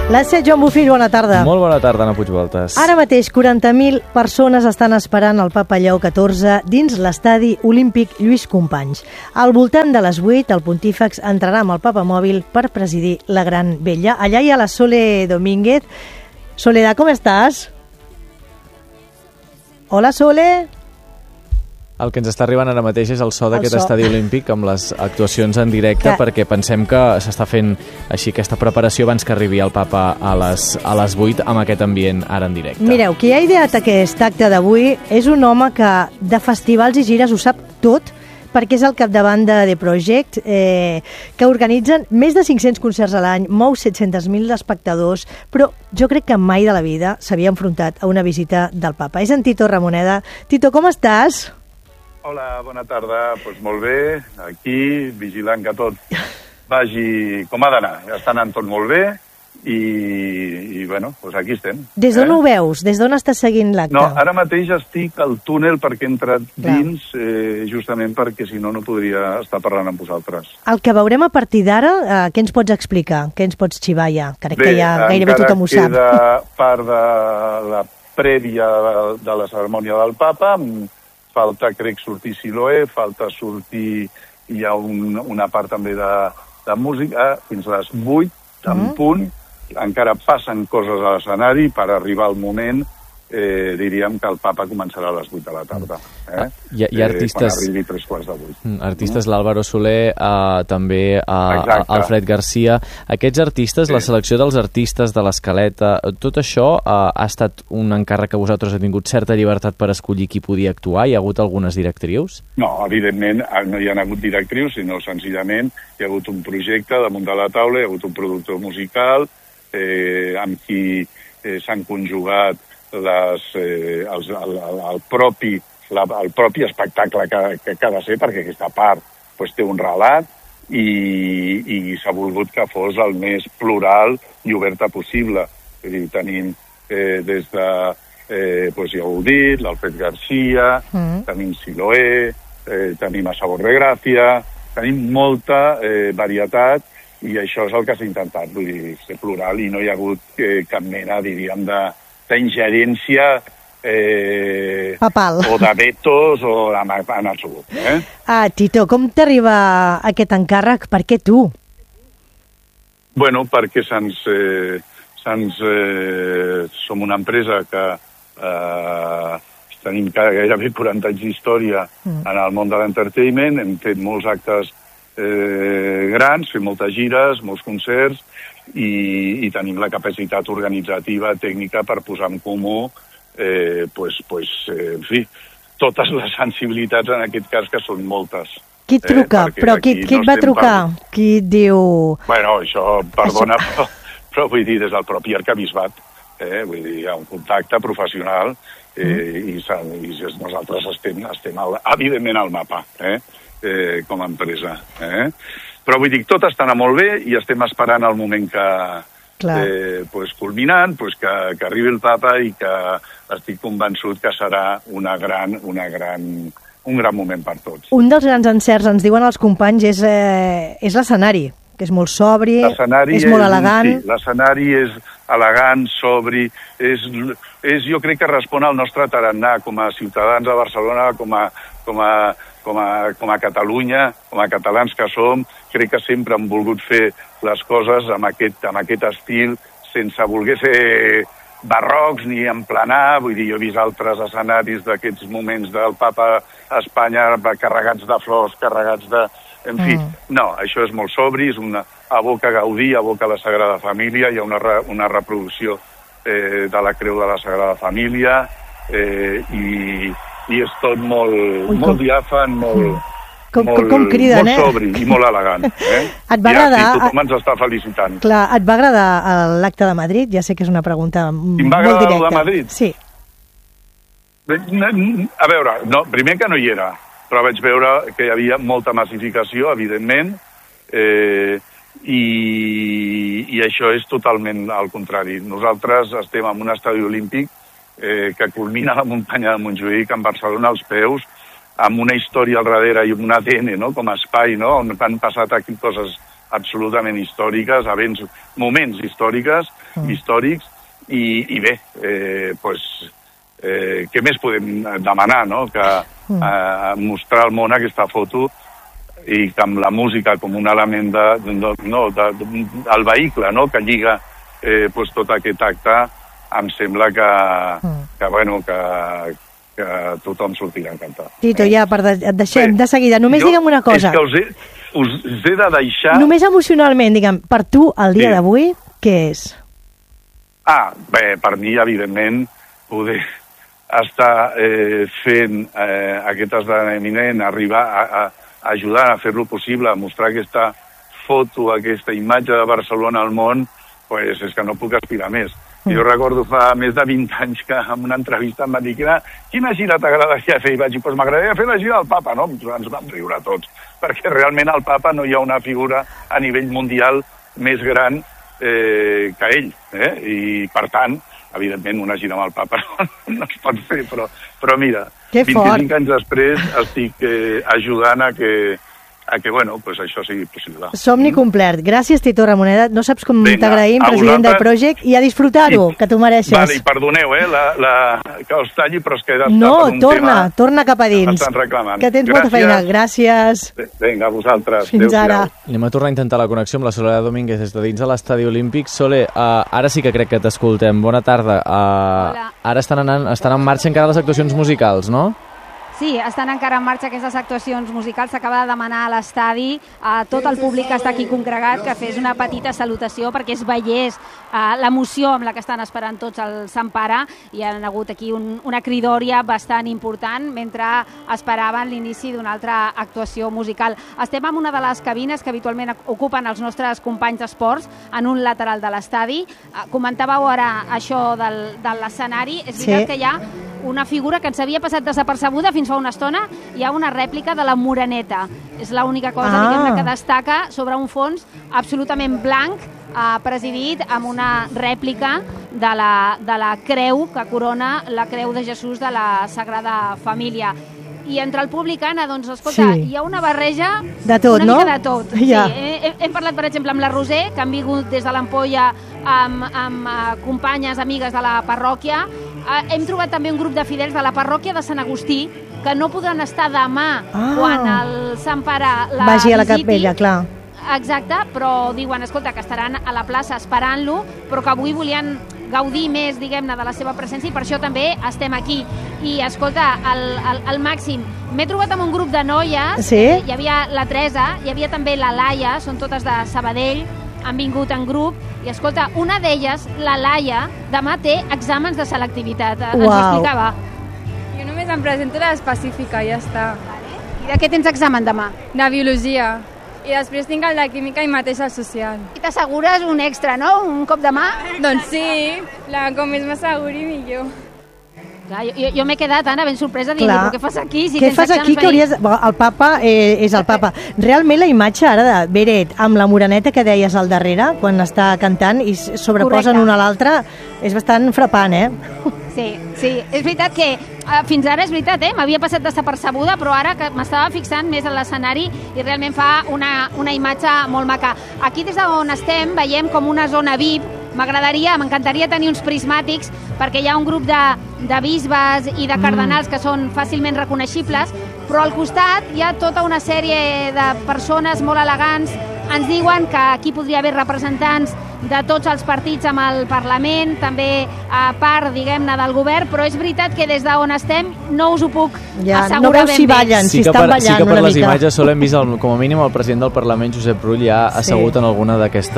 La Set, Joan Bofill, bona tarda. Molt bona tarda, Anna Puigvoltes. Ara mateix 40.000 persones estan esperant el Papa Lleó XIV dins l'estadi olímpic Lluís Companys. Al voltant de les 8, el pontífex entrarà amb el Papa mòbil per presidir la Gran Vella. Allà hi ha la Sole Domínguez. Soledad, com estàs? Hola, Sole. El que ens està arribant ara mateix és el so d'aquest estadi olímpic amb les actuacions en directe, perquè pensem que s'està fent així aquesta preparació abans que arribi el Papa a les 8 amb aquest ambient ara en directe. Mireu, qui ha ideat aquest acte d'avui és un home que de festivals i gires ho sap tot, perquè és el capdavant de The Project, que organitzen més de 500 concerts a l'any, mou 700.000 espectadors, però jo crec que mai de la vida s'havia enfrontat a una visita del Papa. És en Tito Ramoneda. Tito, com estàs? Hola, bona tarda. Doncs molt bé, aquí, vigilant que tot vagi com ha d'anar. Ja està anant tot molt bé i bueno, doncs aquí estem. Des d'on ho veus? Des d'on estàs seguint l'acte? No, ara mateix estic al túnel perquè he entrat dins, justament perquè si no, no podria estar parlant amb vosaltres. El que veurem a partir d'ara, què ens pots explicar? Què ens pots xivar ja? Crec que ja gairebé tothom ho sap. Bé, encara queda part de la prèvia de la cerimònia del Papa. Falta, crec, sortir Siloé, falta sortir... Hi ha una part també de música, fins a les 8, en punt. Encara passen coses a l'escenari per arribar al moment, diríem que el Papa començarà a les 8 de la tarda. Hi ha artistes... Quan arribi 3:15. Artistes, l'Álvaro Soler, també Alfred Garcia. Aquests artistes, la selecció dels artistes de l'escaleta, tot això ha estat un encàrrec que vosaltres heu tingut certa llibertat per escollir qui podia actuar? Hi ha hagut algunes directrius? No, evidentment no hi ha hagut directrius, sinó senzillament hi ha hagut un projecte damunt de la taula, hi ha hagut un productor musical amb qui s'han conjugat el propi espectacle que ha de ser, perquè aquesta part té un relat i s'ha volgut que fos el més plural i oberta possible. És a dir, tenim des de, ja ho heu dit, l'Alfred Garcia, tenim Siloé, tenim a Sabor de Gràcia, tenim molta varietat, i això és el que s'ha intentat, vull dir, ser plural, i no hi ha hagut cap mena, diríem, d'ingerència papal o de vetos o en absolut. Tito, com t'arriba aquest encàrrec? Per què tu? Bueno, perquè som una empresa que tenim gairebé 40 anys d'història en el món de l'entertainment, hem fet molts actes grans, fem moltes gires, molts concerts, i tenim la capacitat organitzativa, tècnica, per posar en comú en fi, totes les sensibilitats, en aquest cas, que són moltes. Qui et truca? Però qui et va trucar? Qui et diu... Bueno, això, perdona, però vull dir, des del propi arquebisbat, vull dir, hi ha un contacte professional i nosaltres estem evidentment al mapa, com a empresa. Però vull dir, tot està anant molt bé i estem esperant el moment culminant, que arribi el Papa, i que estic convençut que serà un gran moment per tots. Un dels grans encerts, ens diuen els companys, és l'escenari, que és molt sobri, és molt elegant. Sí, l'escenari és elegant, sobri, jo crec que respon al nostre tarannà com a ciutadans de Barcelona, com a Catalunya, com a catalans que som. Crec que sempre hem volgut fer les coses amb aquest estil, sense voler ser barrocs ni emplenar. Vull dir, jo he vist altres escenaris d'aquests moments del Papa a Espanya carregats de flors, carregats de... En fi, no, això és molt sobri, aboca Gaudí, aboca la Sagrada Família, hi ha una reproducció de la Creu de la Sagrada Família, i és tot molt diàfan, molt sobri i molt elegant. Et va agradar... I tothom ens està felicitant. Clar, et va agradar l'acte de Madrid? Ja sé que és una pregunta molt directa. Em va agradar el de Madrid? Sí. A veure, primer que no hi era, però vaig veure que hi havia molta massificació, evidentment, i això és totalment al contrari. Nosaltres estem en un estadi olímpic que culmina a la muntanya de Montjuïc, en Barcelona, als peus, amb una història al darrere i un ADN, no?, com a espai, no?, on han passat aquí coses absolutament històriques, moments històrics, i bé, què més podem demanar, no? Que mostrar al món aquesta foto i que amb la música com un element del vehicle, no? Que lliga tot aquest acte, em sembla que tothom sortirà encantat. Tito, ja, et deixem de seguida. Només digue'm una cosa. És que us he de deixar... Només emocionalment, digue'm, per tu, el dia d'avui, què és? Bé, per mi, evidentment, poder estar fent aquest esdeveniment, arribar a ajudar a fer-lo possible, a mostrar aquesta foto, aquesta imatge de Barcelona al món, és que no puc aspirar més. Jo recordo fa més de 20 anys que en una entrevista em van dir quina gira t'agradaria fer? I vaig dir, m'agradaria fer la gira del papa, no? Ens vam riure tots, perquè realment al papa no hi ha una figura a nivell mundial més gran que ell, i per tant, evidentment una gira amb el papa no es pot fer, però mira, 25 anys després estic ajudant a que això sigui possible. Somni complert. Gràcies, Tito Ramoneda. No saps com t'agraïm, president del Project, i a disfrutar-ho, que t'ho mereixes. Vale, i perdoneu, que us talli, però és que torna cap a dins. Estan reclamant. Que tens molta feina. Gràcies. Vinga, a vosaltres. Fins ara. Anem a tornar a intentar la connexió amb la Soledad Domínguez des de dins de l'Estadi Olímpic. Sole, ara sí que crec que t'escoltem. Bona tarda. Ara estan en marxa encara les actuacions musicals, no? Sí, estan encara en marxa aquestes actuacions musicals. S'acaba de demanar a l'estadi a tot el públic que està aquí congregat que fes una petita salutació perquè es veiés l'emoció amb la que estan esperant tots el Sant Pare. Hi ha hagut aquí una cridòria bastant important mentre esperaven l'inici d'una altra actuació musical. Estem en una de les cabines que habitualment ocupen els nostres companys d'esports en un lateral de l'estadi. Comentàveu ara això de l'escenari. És veritat que hi ha una figura que ens havia passat desapercebuda fins fa una estona. Hi ha una rèplica de la Moreneta. És l'única cosa diguem-ne que destaca sobre un fons absolutament blanc, presidit amb una rèplica de la creu que corona la creu de Jesús de la Sagrada Família. I entre el públic, Anna, doncs, escolta, hi ha una barreja de tot, una mica de tot. Sí, hem parlat, per exemple, amb la Roser, que han vingut des de l'Ampolla amb companyes, amigues de la parròquia. Hem trobat també un grup de fidels de la parròquia de Sant Agustí que no podran estar demà quan el Sant Pare la vagi a la visiti. capella, clar. Exacte, però diuen, escolta, que estaran a la plaça esperant-lo, però que avui volien gaudir més, diguem-ne, de la seva presència i per això també estem aquí. I, escolta, al màxim, m'he trobat amb un grup de noies, hi havia la Teresa, hi havia també la Laia, són totes de Sabadell, han vingut en grup, i escolta, una d'elles, la Laia, demà té exàmens de selectivitat. Ens ho explicava. Jo només em presento a l'específica, ja està. I de què tens examen demà? De biologia. I després tinc el de química i mateix el social. I t'assegures un extra, no? Un cop de mà? Doncs sí, com més m'asseguri millor. Clar, jo m'he quedat, Anna, ben sorpresa, dient, però què fas aquí? Què fas aquí? El papa és el papa. Realment la imatge ara de Beret amb la moreneta que deies al darrere, quan està cantant i sobreposen una a l'altra, és bastant frapant, Sí, és veritat que fins ara és veritat, m'havia passat desapercebuda, però ara que m'estava fixant més en l'escenari i realment fa una imatge molt maca. Aquí des d'on estem veiem com una zona VIP. M'encantaria tenir uns prismàtics perquè hi ha un grup de bisbes i de cardenals que són fàcilment reconeixibles, però al costat hi ha tota una sèrie de persones molt elegants. Ens diuen que aquí podria haver representants de tots els partits amb el Parlament, també a part, diguem-ne, del govern, però és veritat que des d'on estem no us ho puc assegurar no veus ben si bé. ballen, si estan ballant sí que per una les mica. imatges solo hem vist, com a mínim, el president del Parlament, Josep Rull, ja ha assegut en alguna d'aquest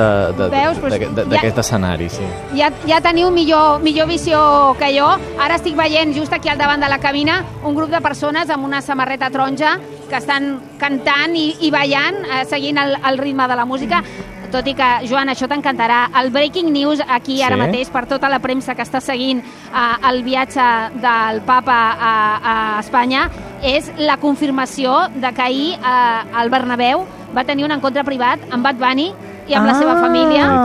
escenari. Sí. Ja teniu millor visió que jo. Ara estic veient just aquí al davant de la cabina un grup de persones amb una samarreta taronja que estan cantant i ballant, seguint el ritme de la música. Tot i que, Joan, això t'encantarà. El breaking news aquí ara mateix per tota la premsa que està seguint el viatge del papa a Espanya és la confirmació de que ahir el Bernabéu va tenir un encontre privat amb Bad Bunny i amb la seva família.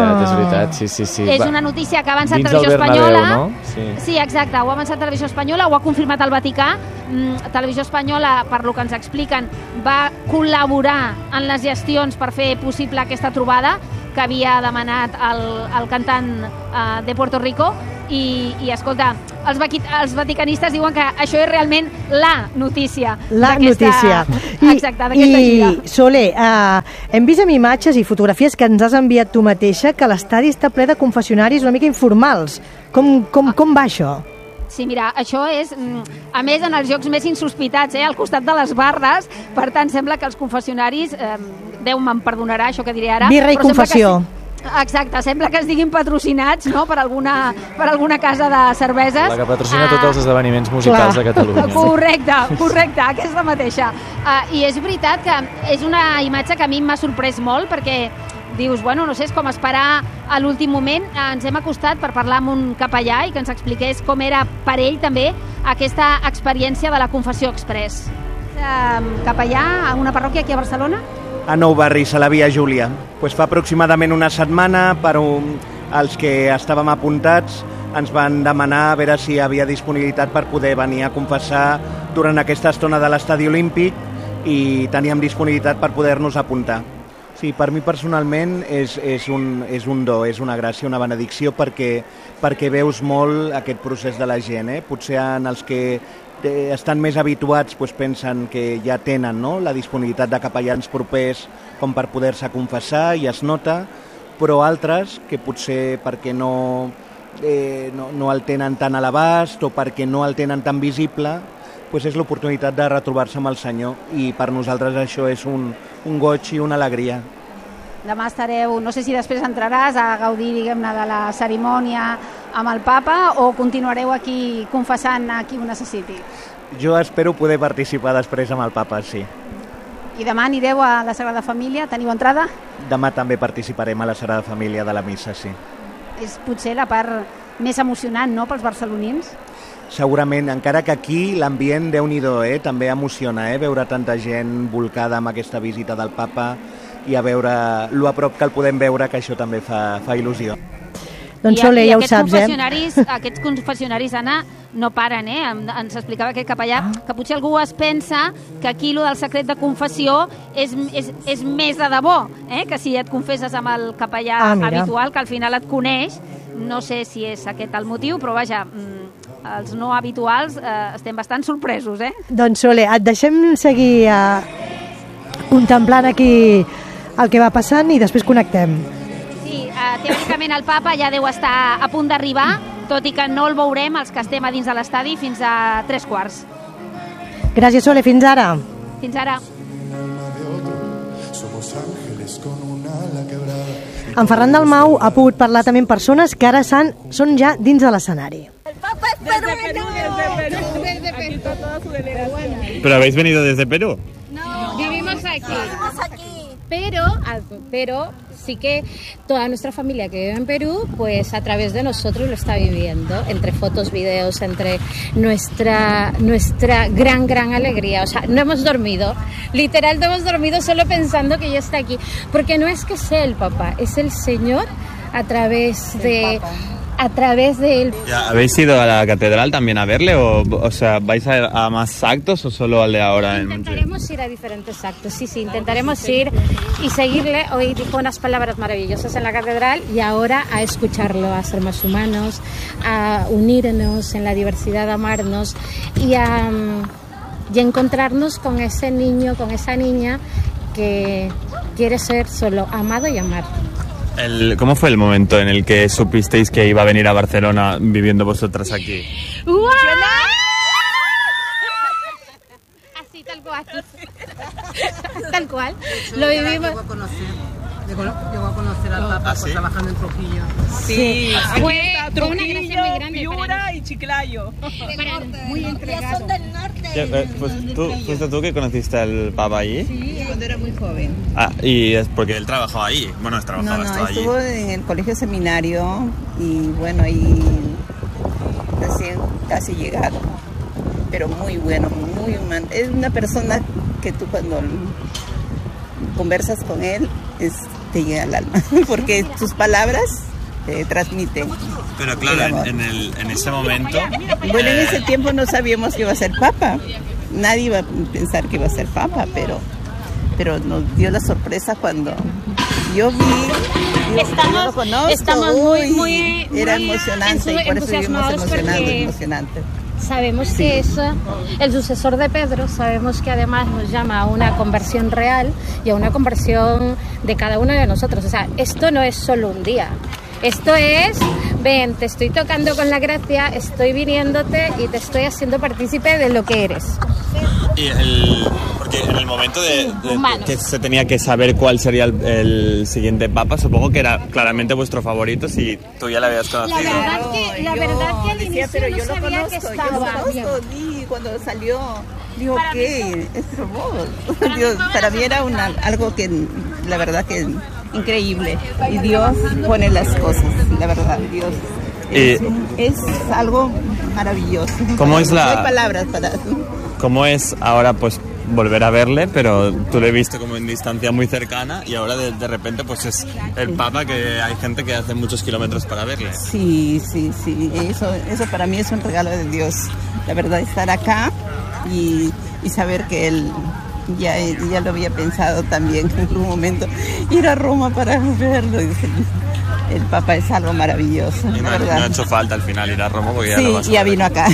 veritat, sí. És una notícia que ha avançat dins Televisió Espanyola. No? Sí, exacte, ho ha avançat Televisió Espanyola, ho ha confirmat el Vaticà. Televisió Espanyola, per lo que ens expliquen, va col·laborar en les gestions per fer possible aquesta trobada que havia demanat el cantant de Puerto Rico. I escolta, els vaticanistes diuen que això és realment la notícia. Exacte, d'aquesta gira. I Sole, hem vist amb imatges i fotografies que ens has enviat tu mateixa que l'estadi està ple de confessionaris una mica informals. Com va això? Sí, mira, això és, a més, en els jocs més insospitats, al costat de les barres. Per tant, sembla que els confessionaris, Déu me'n perdonarà això que diré ara... Birra i confessió. Exacte, sembla que estiguin patrocinats, no?, per alguna casa de cerveses. La que patrocina tots els esdeveniments musicals de Catalunya. Correcte, aquesta mateixa. I és veritat que és una imatge que a mi m'ha sorprès molt, perquè dius, bueno, no sé, és com esperar a l'últim moment. Ens hem acostat per parlar amb un capellà i que ens expliqués com era per ell també aquesta experiència de la Confessió Express. Capellà a una parròquia aquí a Barcelona? A Nou Barris, a la Via Júlia. Fa aproximadament una setmana, per als que estàvem apuntats, ens van demanar a veure si hi havia disponibilitat per poder venir a confessar durant aquesta estona de l'Estadi Olímpic i teníem disponibilitat per poder-nos apuntar. Sí, per mi personalment és un do, és una gràcia, una benedicció, perquè veus molt aquest procés de la gent. Potser en els que estan més habituats pensen que ja tenen la disponibilitat de capellans propers com per poder-se confessar i es nota, però altres que potser perquè no el tenen tan a l'abast o perquè no el tenen tan visible, és l'oportunitat de retrobar-se amb el Senyor, i per nosaltres això és un goig i una alegria. Demà estareu, no sé si després entraràs a gaudir, diguem-ne, de la cerimònia amb el papa o continuareu aquí confessant a qui ho necessiti? Jo espero poder participar després amb el papa, sí. I demà anireu a la Sagrada Família? Teniu entrada? Demà també participarem a la Sagrada Família de la missa, sí. És potser la part més emocionant, no?, pels barcelonins? Segurament, encara que aquí l'ambient, Déu-n'hi-do, també emociona, veure tanta gent volcada amb aquesta visita del papa i a veure lo a prop que el podem veure, que això també fa il·lusió. Doncs Sole, ja ho saps, Aquests confessionaris, Anna, no paren, Ens explicava aquest capellà que potser algú es pensa que aquí lo del secret de confessió és més de debò, que si et confesses amb el capellà habitual, que al final et coneix. No sé si és aquest el motiu, però vaja, els no habituals estem bastant sorpresos, Doncs Sole, et deixem seguir contemplant aquí el que va passant i després connectem. Sí, teòricament el papa ja deu estar a punt d'arribar, tot i que no el veurem els que estem a dins de l'estadi fins a 3:15. Gràcies, Sole, fins ara. Fins ara. En Ferran Dalmau ha pogut parlar també amb persones que ara són ja dins de l'escenari. El papa es peruano. Desde Perú. Aquí está toda su delegación. ¿Pero habéis venido desde Perú? No, vivimos aquí. Pero sí que toda nuestra familia que vive en Perú, pues a través de nosotros lo está viviendo, entre fotos, videos, entre nuestra gran alegría. O sea, no hemos dormido, literal no hemos dormido solo pensando que ya está aquí, porque no es que sea el Papa, es el Señor a través de él. ¿Habéis ido a la catedral también a verle? O sea, ¿vais a más actos o solo al de ahora? Intentaremos ir a diferentes actos, sí, intentaremos ir y seguirle. Hoy dijo unas palabras maravillosas en la catedral y ahora a escucharlo, a ser más humanos, a unirnos en la diversidad, a amarnos y a encontrarnos con ese niño, con esa niña que quiere ser solo amado y amar. ¿Cómo fue el momento en el que supisteis que iba a venir a Barcelona viviendo vosotras aquí? ¡Wow! Así, tal cual. Tal cual. Lo vivimos. Llegó a conocer al Papa trabajando en Trujillo. Sí, fue una gracia muy grande. Piura y Chiclayo. Muy entregado. Son del norte. ¿Fuiste tú que conociste al Papa allí? Sí, cuando era muy joven. Y es porque él trabajó ahí. Bueno, trabajaba allí. Estuvo en el colegio seminario y bueno, ahí recién casi llegado. Pero muy bueno, muy humano. Es una persona que tú cuando conversas con él te llega al alma, porque sus palabras transmite. Pero claro, en ese momento... Bueno, en ese tiempo no sabíamos que iba a ser papa. Nadie iba a pensar que iba a ser papa, pero nos dio la sorpresa cuando yo vi... Estamos muy era emocionante y por eso vivimos emocionante. Sabemos que es el sucesor de Pedro, sabemos que además nos llama a una conversión real y a una conversión de cada uno de nosotros. O sea, esto no es solo un día, esto es, ven, te estoy tocando con la gracia, estoy viniéndote y te estoy haciendo partícipe de lo que eres. Porque en el momento de que se tenía que saber cuál sería el siguiente papa, supongo que era claramente vuestro favorito si tú ya lo habías conocido. La verdad que al inicio pero no yo sabía lo que conozco, estaba. Y cuando salió, digo, ok, es robot. Para mí era algo que, la verdad que increíble. Y Dios pone las cosas, la verdad, Dios. Es algo maravilloso. ¿Cómo es No hay palabras para... ¿Cómo es ahora, pues, volver a verle, pero tú le viste como en distancia muy cercana y ahora de repente pues es el Papa, que hay gente que hace muchos kilómetros para verle? Sí, eso para mí es un regalo de Dios, la verdad, estar acá y saber que Él ya lo había pensado también en un momento, ir a Roma para verlo. El Papa es algo maravilloso, y no ha hecho falta al final ir a Roma porque ya sí, lo vas a ya ver. vino acá.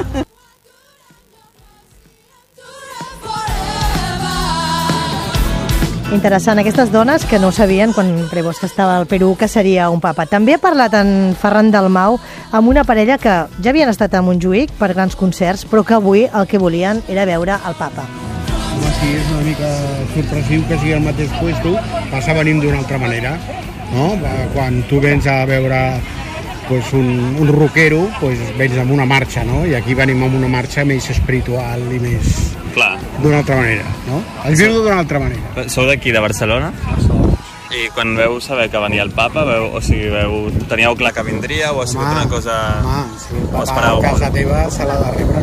Interessant, aquestes dones que no sabien quan Prevost estava al Perú que seria un papa. També ha parlat en Ferran Dalmau amb una parella que ja havien estat a Montjuïc per grans concerts, però que avui el que volien era veure el papa. Home, sí, és una mica sorpresiu que sigui al mateix puesto, passa venim d'una altra manera, no? Quan tu vens a veure pues, un rockero, pues, vens amb una marxa, no? I aquí venim amb una marxa més espiritual i més... Clar. D'una altra manera, no? El viu d'una altra manera. Sou d'aquí, de Barcelona? I quan veu saber que venia el Papa, teníeu clar que vindria o ha sigut una cosa... Home, si el Papa a casa teva se l'ha de rebre,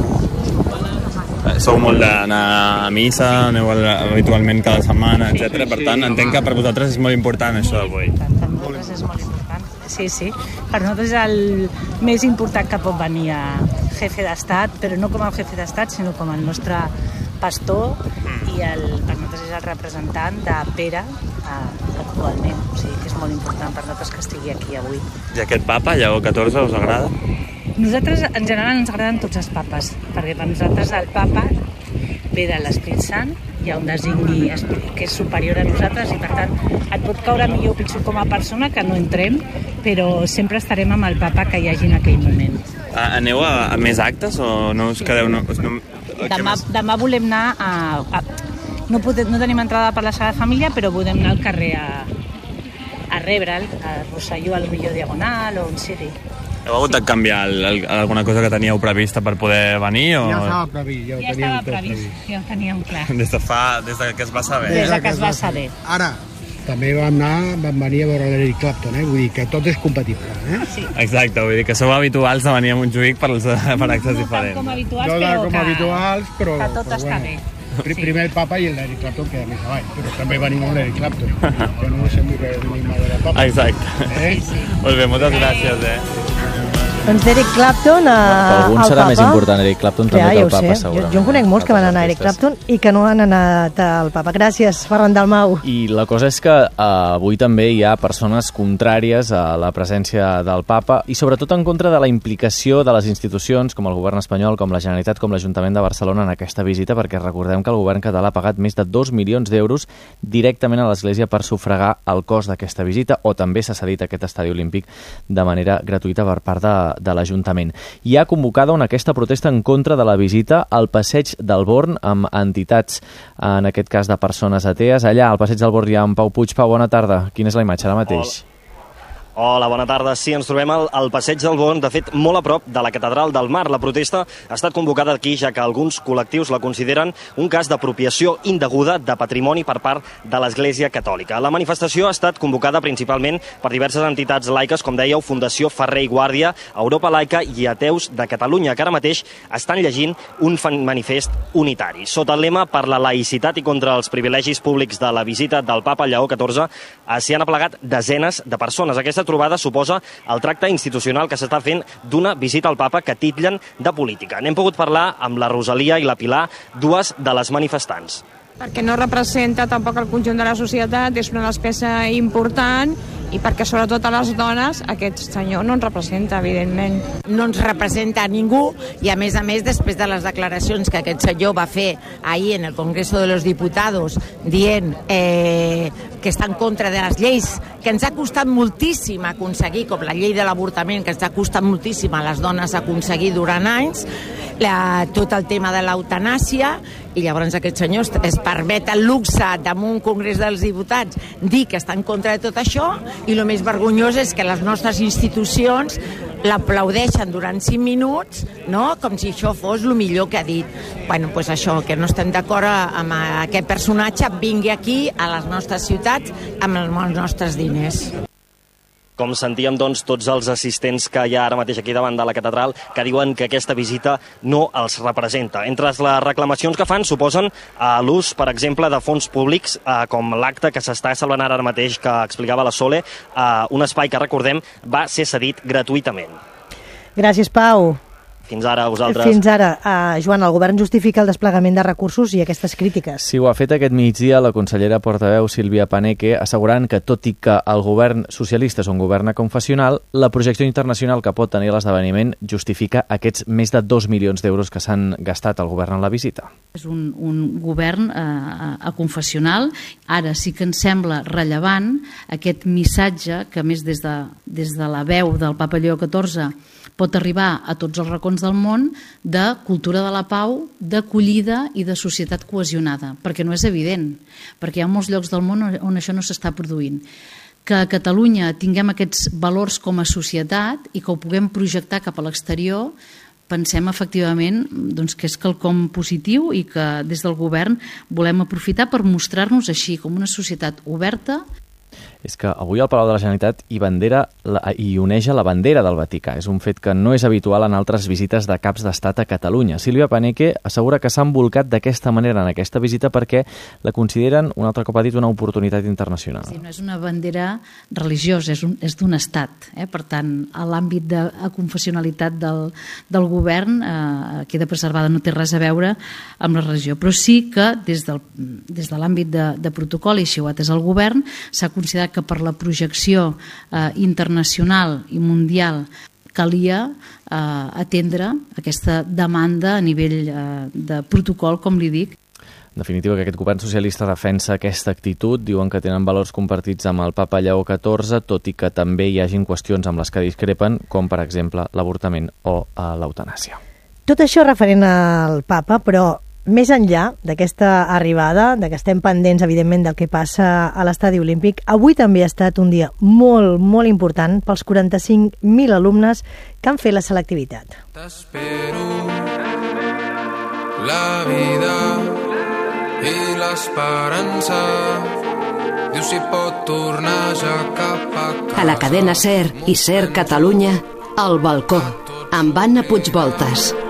no? Sou molt d'anar a missa, aneu habitualment cada setmana, etc. Per tant, entenc que per vosaltres és molt important això d'avui. Per nosaltres és molt important. Sí. Per nosaltres és el més important que pot venir a jefe d'estat, però no com a jefe d'estat, sinó com el nostre pastor i per nosaltres és el representant de Pere actualment. O sigui que és molt important per nosaltres que estigui aquí avui. I aquest papa, Lleó XIV, us agrada? Nosaltres, en general, ens agraden tots els papes, perquè per nosaltres el papa ve de l'Espírit Sant, hi ha un designi que és superior a nosaltres i per tant et pot caure millor o pitjor com a persona que no entrem, però sempre estarem amb el papa que hi hagi en aquell moment. Aneu a més actes o no us quedeu... Demà volem anar no tenim entrada per la Sagrada Família, però podem anar al carrer a rebre'l, a Rosselló, al millor Diagonal o on sigui. Heu hagut de canviar alguna cosa que teníeu prevista per poder venir? Ja estava previst, ja estava previst, ja ho teníem clar. Des que es va saber? Des que es va saber. Ara, també vam venir a veure l'Eric Clapton, vull dir que tot és compatible. Sí. Exacte, vull dir que sou habituals de venir a Montjuïc per actes diferents. Com habituals, però que tot està bé. Primer el Papa i l'Eric Clapton queda més avall, però també venim amb l'Eric Clapton, que no sé que venim a veure el Papa. Exacte. Molt bé, moltes gràcies. Doncs d'Eric Clapton al Papa... Algun serà més important Eric Clapton també que el Papa, segurament. Jo en conec molts que van anar a Eric Clapton i que no han anat al Papa. Gràcies, Ferran Dalmau. I la cosa és que avui també hi ha persones contràries a la presència del Papa i sobretot en contra de la implicació de les institucions com el govern espanyol, com la Generalitat, com l'Ajuntament de Barcelona en aquesta visita, perquè recordem que el govern català ha pagat més de 2 milions d'euros directament a l'Església per sufragar el cost d'aquesta visita, o també s'ha cedit aquest estadi olímpic de manera gratuïta per part de l'Ajuntament. Hi ha convocada aquesta protesta en contra de la visita al Passeig del Born amb entitats, en aquest cas de persones atees. Allà, al Passeig del Born hi ha en Pau Puig. Pau, bona tarda. Quina és la imatge ara mateix? Hola, bona tarda. Sí, ens trobem al Passeig del Born, de fet, molt a prop de la Catedral del Mar. La protesta ha estat convocada aquí, ja que alguns col·lectius la consideren un cas d'apropiació indeguda de patrimoni per part de l'Església Catòlica. La manifestació ha estat convocada principalment per diverses entitats laiques, com dèieu, Fundació Ferrer i Guàrdia, Europa Laica i Ateus de Catalunya, que ara mateix estan llegint un manifest unitari. Sota el lema per la laïcitat i contra els privilegis públics de la visita del Papa Lleó XIV, s'hi han aplegat desenes de persones. Aquesta trobada suposa el tracte institucional que s'està fent d'una visita al papa que titllen de política. N'hem pogut parlar amb la Rosalia i la Pilar, dues de les manifestants. Perquè no representa tampoc el conjunt de la societat, és una despesa important i perquè sobretot a les dones aquest senyor no ens representa, evidentment. No ens representa a ningú i a més, després de les declaracions que aquest senyor va fer ahir en el Congreso de los Diputados dient que està en contra de les lleis que ens ha costat moltíssim aconseguir, com la llei de l'avortament, que ens ha costat moltíssim a les dones aconseguir durant anys, tot el tema de l'eutanàsia, i llavors aquest senyor es permet el luxe damunt Congrés dels Diputats dir que està en contra de tot això, i el més vergonyós és que les nostres institucions l'aplaudeixen durant 5 minuts, no? Com si això fos el millor que ha dit. Bueno, doncs això, que no estem d'acord amb aquest personatge vingui aquí a les nostres ciutats amb els nostres diners. Com sentíem, doncs, tots els assistents que hi ha ara mateix aquí davant de la catedral que diuen que aquesta visita no els representa. Entre les reclamacions que fan suposen l'ús, per exemple, de fons públics, com l'acte que s'està celebrant ara mateix, que explicava la Sole, un espai que, recordem, va ser cedit gratuïtament. Gràcies, Pau. Fins ara, a vosaltres. Fins ara. Joan, el govern justifica el desplegament de recursos i aquestes crítiques. Sí, ho ha fet aquest migdia la consellera portaveu Sílvia Paneque, assegurant que, tot i que el govern socialista és un govern confessional, la projecció internacional que pot tenir l'esdeveniment justifica aquests més de 2 milions d'euros que s'han gastat al govern en la visita. És un govern confessional. Ara sí que ens sembla rellevant aquest missatge que, més des de la veu del papa Lleó XIV, pot arribar a tots els racons del món, de cultura de la pau, d'acollida i de societat cohesionada, perquè no és evident, perquè hi ha molts llocs del món on això no s'està produint. Que a Catalunya tinguem aquests valors com a societat i que ho puguem projectar cap a l'exterior, pensem efectivament que és quelcom positiu i que des del govern volem aprofitar per mostrar-nos així, com una societat oberta. És que avui al Palau de la Generalitat hi oneja la bandera del Vaticà. És un fet que no és habitual en altres visites de caps d'estat a Catalunya. Sílvia Paneque assegura que s'ha embolcat d'aquesta manera en aquesta visita perquè la consideren, un altre cop ha dit, una oportunitat internacional. Sí, no és una bandera religiosa, és d'un estat. Per tant, a l'àmbit de confessionalitat del govern queda preservada, no té res a veure amb la religió. Però sí que des de l'àmbit de protocol, i així ho ha atès el govern, s'ha considerat que per la projecció internacional i mundial calia atendre aquesta demanda a nivell de protocol, com li dic. En definitiva, que aquest govern socialista defensa aquesta actitud, diuen que tenen valors compartits amb el papa Lleó XIV, tot i que també hi hagin qüestions amb les que discrepen, com per exemple l'avortament o l'eutanàsia. Tot això referent al papa, però més enllà d'aquesta arribada, que estem pendents, evidentment, del que passa a l'Estadi Olímpic, avui també ha estat un dia molt, molt important pels 45.000 alumnes que han fet la selectivitat. T'espero la vida i l'esperança. Diu si pot tornar ja cap a casa. A la cadena SER i SER Catalunya, al balcó, amb Anna Puigvoltas.